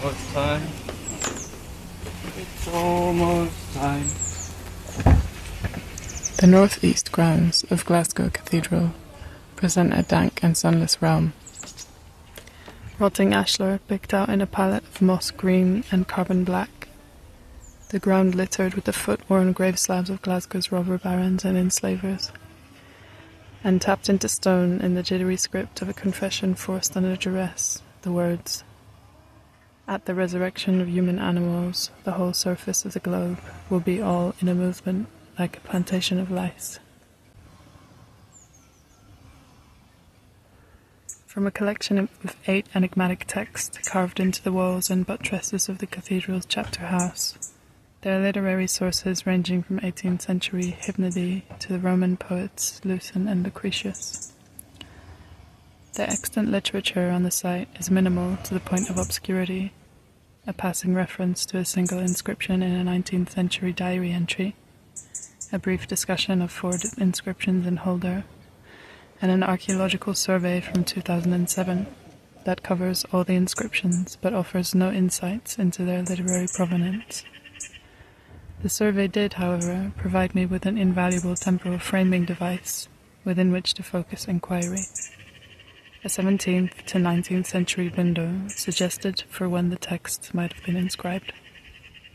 almost time. It's almost time. The northeast grounds of Glasgow Cathedral present a dank and sunless realm. Rotting ashlar picked out in a palette of moss green and carbon black. The ground littered with the foot-worn grave slabs of Glasgow's robber barons and enslavers. And tapped into stone in the jittery script of a confession forced under duress, the words, "At the resurrection of human animals, the whole surface of the globe will be all in a movement like a plantation of lice." From a collection of 8 enigmatic texts carved into the walls and buttresses of the cathedral's chapter house, there are literary sources ranging from 18th century hymnody to the Roman poets Lucian and Lucretius. The extant literature on the site is minimal to the point of obscurity, a passing reference to a single inscription in a 19th century diary entry, a brief discussion of 4 inscriptions in Holder, and an archaeological survey from 2007 that covers all the inscriptions but offers no insights into their literary provenance. The survey did, however, provide me with an invaluable temporal framing device within which to focus inquiry. A 17th to 19th century window suggested for when the text might have been inscribed.